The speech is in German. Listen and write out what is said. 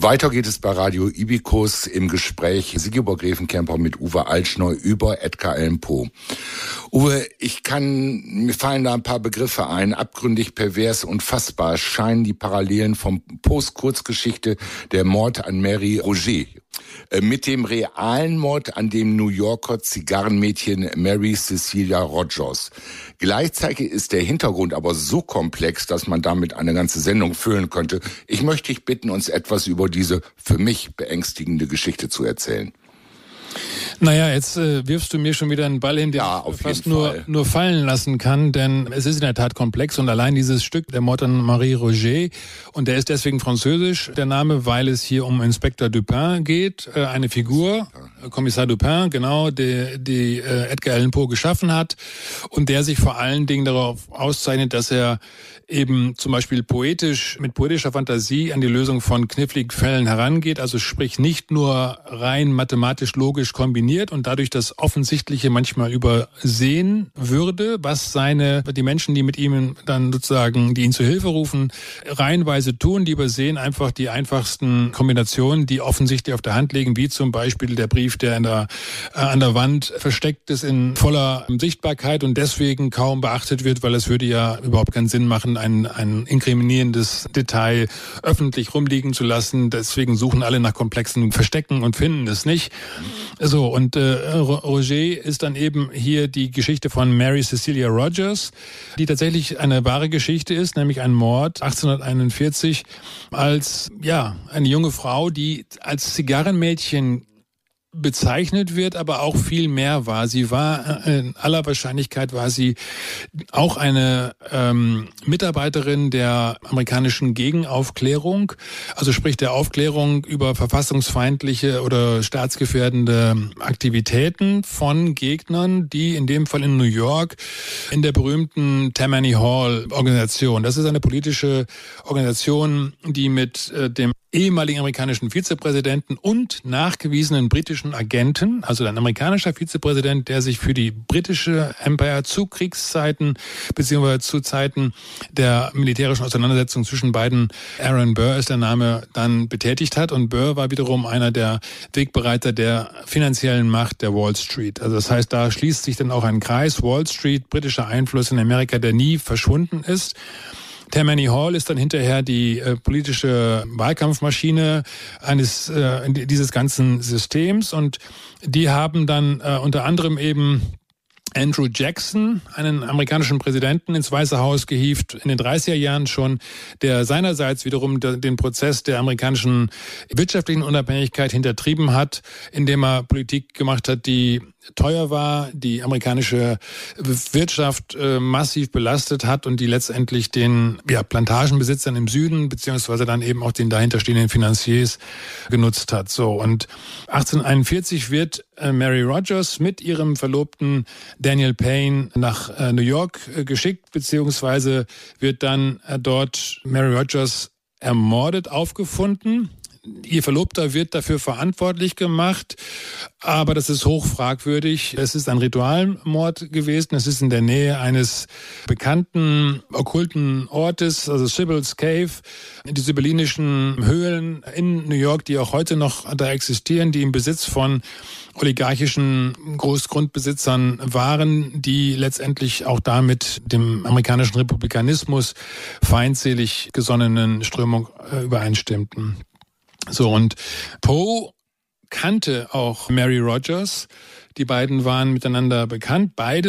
Weiter geht es bei Radio Ibicus im Gespräch Sigiborg Grevenkemper mit Uwe Altschner über Edgar Allan Poe. Uwe, mir fallen da ein paar Begriffe ein. Abgründig, pervers und fassbar scheinen die Parallelen von Poes Kurzgeschichte Der Mord an Mary Roget mit dem realen Mord an dem New Yorker Zigarrenmädchen Mary Cecilia Rogers. Gleichzeitig ist der Hintergrund aber so komplex, dass man damit eine ganze Sendung füllen könnte. Ich möchte dich bitten, uns etwas über diese für mich beängstigende Geschichte zu erzählen. Naja, jetzt wirfst du mir schon wieder einen Ball hin, den ich fast nur fallen lassen kann, denn es ist in der Tat komplex und allein dieses Stück, Der Mord an Marie Roget, und der ist deswegen französisch, der Name, weil es hier um Inspektor Dupin geht, eine Figur, Kommissar Dupin, genau, die Edgar Allan Poe geschaffen hat und der sich vor allen Dingen darauf auszeichnet, dass er eben zum Beispiel mit poetischer Fantasie an die Lösung von kniffligen Fällen herangeht, also sprich nicht nur rein mathematisch-logisch kombiniert und dadurch das Offensichtliche manchmal übersehen würde, was die Menschen, die mit ihm dann sozusagen, die ihn zu Hilfe rufen, reihenweise tun, die übersehen einfach die einfachsten Kombinationen, die offensichtlich auf der Hand liegen, wie zum Beispiel der Brief, der an der Wand versteckt ist in voller Sichtbarkeit und deswegen kaum beachtet wird, weil es würde ja überhaupt keinen Sinn machen, ein inkriminierendes Detail öffentlich rumliegen zu lassen. Deswegen suchen alle nach komplexen Verstecken und finden es nicht. So, und Roget ist dann eben hier die Geschichte von Mary Cecilia Rogers, die tatsächlich eine wahre Geschichte ist, nämlich ein Mord 1841 als eine junge Frau, die als Zigarrenmädchen bezeichnet wird, aber auch viel mehr war. Sie war, in aller Wahrscheinlichkeit war sie auch eine Mitarbeiterin der amerikanischen Gegenaufklärung, also sprich der Aufklärung über verfassungsfeindliche oder staatsgefährdende Aktivitäten von Gegnern, die in dem Fall in New York in der berühmten Tammany Hall Organisation, das ist eine politische Organisation, die mit dem ehemaligen amerikanischen Vizepräsidenten und nachgewiesenen britischen Agenten, also ein amerikanischer Vizepräsident, der sich für die britische Empire zu Kriegszeiten beziehungsweise zu Zeiten der militärischen Auseinandersetzung zwischen beiden, Aaron Burr ist der Name, dann betätigt hat. Und Burr war wiederum einer der Wegbereiter der finanziellen Macht der Wall Street. Also das heißt, da schließt sich dann auch ein Kreis, Wall Street, britischer Einfluss in Amerika, der nie verschwunden ist. Tammany Hall ist dann hinterher die politische Wahlkampfmaschine dieses ganzen Systems und die haben dann unter anderem eben Andrew Jackson, einen amerikanischen Präsidenten, ins Weiße Haus gehievt, in den 30er Jahren schon, der seinerseits wiederum den Prozess der amerikanischen wirtschaftlichen Unabhängigkeit hintertrieben hat, indem er Politik gemacht hat, die teuer war, die amerikanische Wirtschaft massiv belastet hat und die letztendlich den Plantagenbesitzern im Süden beziehungsweise dann eben auch den dahinterstehenden Finanziers genutzt hat. So, und 1841 wird Mary Rogers mit ihrem Verlobten Daniel Payne nach New York geschickt, beziehungsweise wird dann dort Mary Rogers ermordet aufgefunden. Ihr Verlobter wird dafür verantwortlich gemacht, aber das ist hoch fragwürdig. Es ist ein Ritualmord gewesen. Es ist in der Nähe eines bekannten okkulten Ortes, also Sybil's Cave, die sibyllinischen Höhlen in New York, die auch heute noch da existieren, die im Besitz von oligarchischen Großgrundbesitzern waren, die letztendlich auch damit dem amerikanischen Republikanismus feindselig gesonnenen Strömung übereinstimmten. So, und Poe kannte auch Mary Rogers. Die beiden waren miteinander bekannt. Beide